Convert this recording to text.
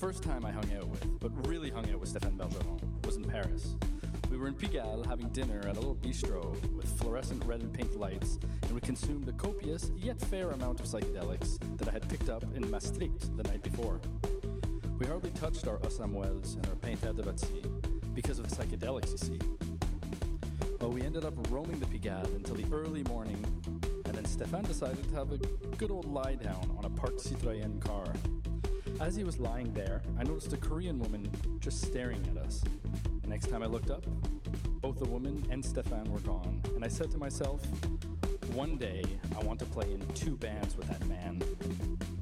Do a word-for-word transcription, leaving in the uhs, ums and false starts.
first time I hung out with, but really hung out with Stéphane Bergeron, was in Paris. We were in Pigalle having dinner at a little bistro with fluorescent red and pink lights, and we consumed a copious yet fair amount of psychedelics that I had picked up in Maastricht the night before. We hardly touched our Samuels and our Pain Terre de Bâtie because of the psychedelics, you see. Well, we ended up roaming the Pigalle until the early morning, and then Stéphane decided to have a good old lie down on a parked Citroën car. As he was lying there, I noticed a Korean woman just staring at us. The next time I looked up, both the woman and Stéphane were gone, and I said to myself, one day I want to play in two bands with that man.